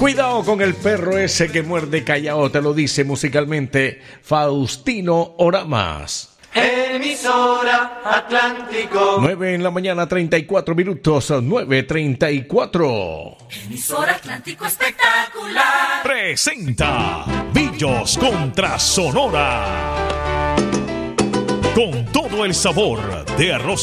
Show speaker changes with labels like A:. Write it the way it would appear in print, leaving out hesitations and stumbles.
A: Cuidado con el perro ese que muerde callao, te lo dice musicalmente Faustino Oramas.
B: Emisora Atlántico.
A: 9 en la mañana, 34 minutos, 9:34.
B: Emisora Atlántico espectacular.
C: Presenta Billos contra Sonora. Con todo el sabor de arroz